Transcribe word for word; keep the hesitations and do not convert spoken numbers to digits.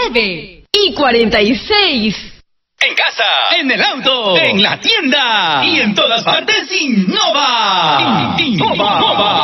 nueve y cuarenta y seis. En casa, en el auto, en la tienda y en todas partes, Innova. Innova.